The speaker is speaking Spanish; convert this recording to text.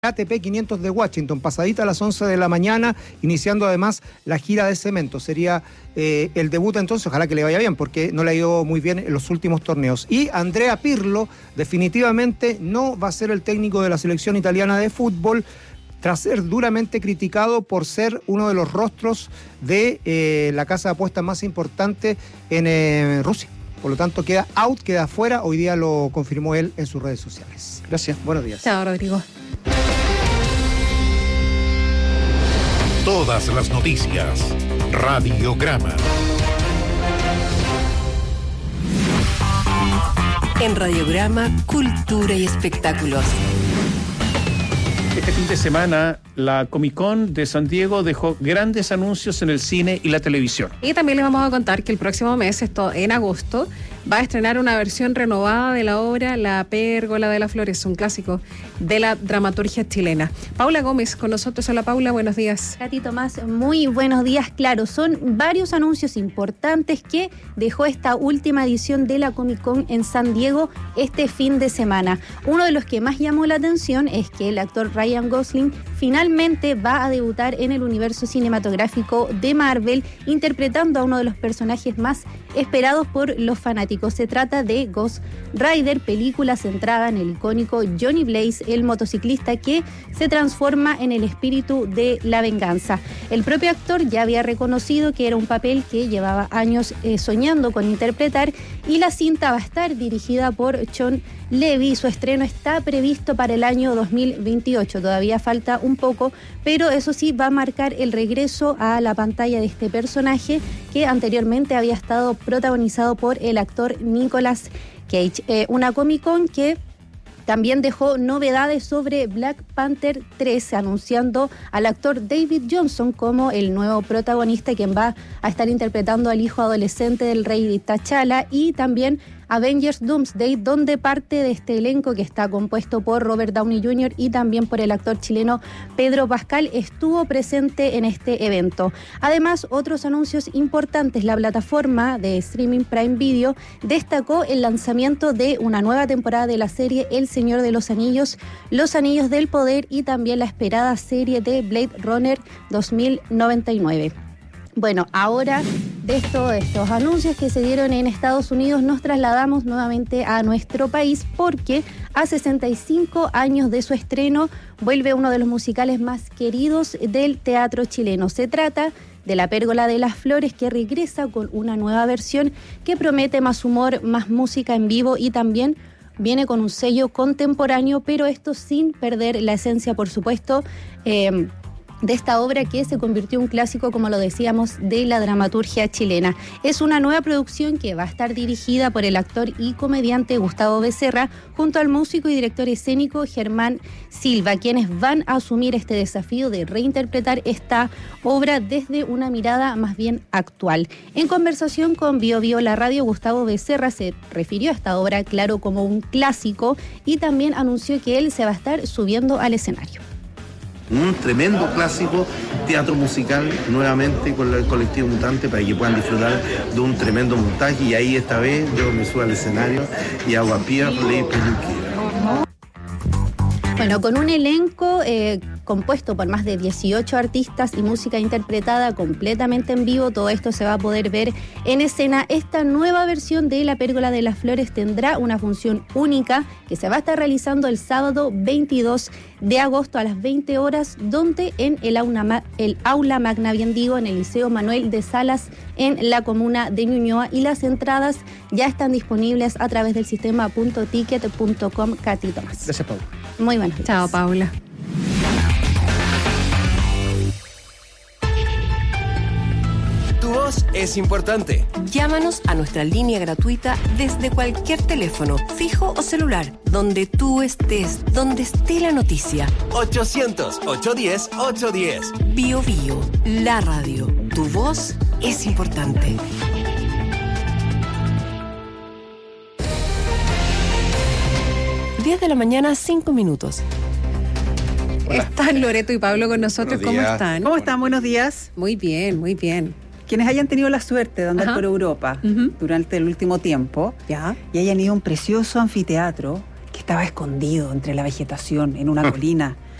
ATP 500 de Washington, pasadita a las 11 de la mañana, iniciando además la gira de cemento. Sería el debut entonces, ojalá que le vaya bien, porque no le ha ido muy bien en los últimos torneos. Y Andrea Pirlo definitivamente no va a ser el técnico de la selección italiana de fútbol, tras ser duramente criticado por ser uno de los rostros de la casa de apuestas más importante en Rusia. Por lo tanto, queda out, queda fuera. Hoy día lo confirmó él en sus redes sociales. Gracias, buenos días. Chao, Rodrigo. Todas las noticias. Radiograma. En Radiograma, cultura y espectáculos. Este fin de semana, la Comic-Con de San Diego dejó grandes anuncios en el cine y la televisión. Y también les vamos a contar que el próximo mes, esto en agosto, va a estrenar una versión renovada de la obra La Pérgola de las Flores, un clásico de la dramaturgia chilena. Paula Gómez con nosotros. Hola Paula, buenos días. Katy Tomás, muy buenos días. Claro, son varios anuncios importantes que dejó esta última edición de la Comic-Con en San Diego este fin de semana. Uno de los que más llamó la atención es que el actor Ryan Gosling finalmente va a debutar en el universo cinematográfico de Marvel, interpretando a uno de los personajes más esperados por los fanáticos. Se trata de Ghost Rider, película centrada en el icónico Johnny Blaze, el motociclista que se transforma en el espíritu de la venganza. El propio actor ya había reconocido que era un papel que llevaba años soñando con interpretar, y la cinta va a estar dirigida por Sean Levy. Su estreno está previsto para el año 2028, todavía falta un poco, pero eso sí va a marcar el regreso a la pantalla de este personaje que anteriormente había estado protagonizado por el actor Nicolas Cage. Una Comic-Con que también dejó novedades sobre Black Panther 3, anunciando al actor David Johnson como el nuevo protagonista, quien va a estar interpretando al hijo adolescente del rey T'Challa, y también Avengers Doomsday, donde parte de este elenco, que está compuesto por Robert Downey Jr. y también por el actor chileno Pedro Pascal, estuvo presente en este evento. Además, otros anuncios importantes: la plataforma de streaming Prime Video destacó el lanzamiento de una nueva temporada de la serie El Señor de los Anillos, Los Anillos del Poder, y también la esperada serie de Blade Runner 2099. Bueno, ahora de estos anuncios que se dieron en Estados Unidos, nos trasladamos nuevamente a nuestro país, porque a 65 años de su estreno vuelve uno de los musicales más queridos del teatro chileno. Se trata de La Pérgola de las Flores, que regresa con una nueva versión que promete más humor, más música en vivo, y también viene con un sello contemporáneo, pero esto sin perder la esencia, por supuesto, de esta obra que se convirtió en un clásico, como lo decíamos, de la dramaturgia chilena. Es una nueva producción que va a estar dirigida por el actor y comediante Gustavo Becerra, junto al músico y director escénico Germán Silva, quienes van a asumir este desafío de reinterpretar esta obra desde una mirada más bien actual. En conversación con BioBio La Radio, Gustavo Becerra se refirió a esta obra, claro, como un clásico, y también anunció que él se va a estar subiendo al escenario. Un tremendo clásico, teatro musical nuevamente con el colectivo Mutante, para que puedan disfrutar de un tremendo montaje. Y ahí esta vez yo me subo al escenario y hago a Pierre Le Peluquier. Bueno, con un elenco compuesto por más de 18 artistas y música interpretada completamente en vivo, todo esto se va a poder ver en escena. Esta nueva versión de La Pérgola de las Flores tendrá una función única que se va a estar realizando el sábado 22 de agosto a las 20 horas, donde en el Aula Magna, bien digo, en el Liceo Manuel de Salas, en la comuna de Ñuñoa, y las entradas ya están disponibles a través del sistema .ticket.com. Katy Tomás. Gracias, Paula. Muy buenas. Chao, Paula. Tu voz es importante. Llámanos a nuestra línea gratuita desde cualquier teléfono, fijo o celular, donde tú estés, donde esté la noticia. 800-810-810. Bio Bio, la radio. Tu voz es importante. 10 de la mañana, 5 minutos. Hola. Están Loreto y Pablo con nosotros. ¿Cómo están? ¿Cómo están? Buenos días. Muy bien, muy bien. Quienes hayan tenido la suerte de andar por Europa durante el último tiempo, y hayan ido a un precioso anfiteatro que estaba escondido entre la vegetación, en una colina,